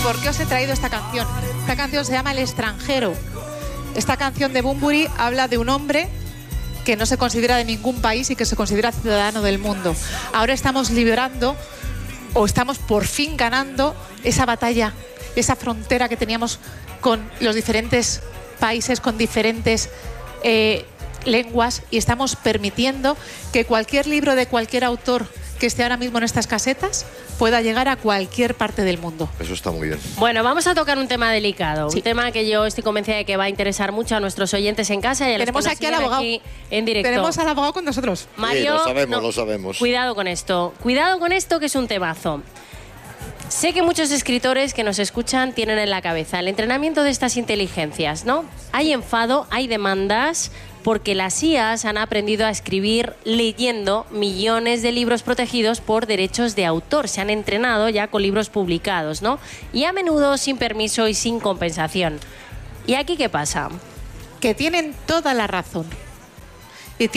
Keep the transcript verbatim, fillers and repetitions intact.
por qué os he traído esta canción. Esta canción se llama El extranjero. Esta canción de Bunbury habla de un hombre que no se considera de ningún país y que se considera ciudadano del mundo. Ahora estamos librando, o estamos por fin ganando, esa batalla, esa frontera que teníamos con los diferentes países, con diferentes eh, lenguas, y estamos permitiendo que cualquier libro de cualquier autor que esté ahora mismo en estas casetas pueda llegar a cualquier parte del mundo. Eso está muy bien. Bueno, vamos a tocar un tema delicado, Sí. un tema que yo estoy convencida de que va a interesar mucho a nuestros oyentes en casa y a los Tenemos que nos aquí al siguen abogado. aquí en directo. Tenemos al abogado con nosotros. Mario, Sí, lo sabemos, no, lo sabemos. Cuidado con esto, cuidado con esto que es un temazo. Sé que muchos escritores que nos escuchan tienen en la cabeza el entrenamiento de estas inteligencias, ¿no? Hay enfado, hay demandas, porque las I As han aprendido a escribir leyendo millones de libros protegidos por derechos de autor. Se han entrenado ya con libros publicados, ¿no? Y a menudo sin permiso y sin compensación. ¿Y aquí qué pasa? Que tienen toda la razón.